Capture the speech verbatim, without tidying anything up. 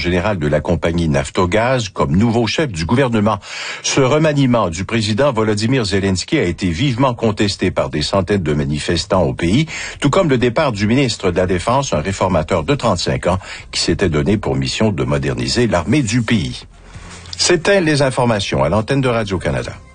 général de la compagnie Naftogaz, comme nouveau chef du gouvernement. Ce remaniement du président Volodymyr Zelensky a été vivement contesté par des centaines de manifestants au pays, tout comme le départ du ministre de la Défense, un réformateur de trente-cinq ans, qui s'était donné pour mission de moderniser l'armée du pays. C'était les informations à l'antenne de Radio-Canada.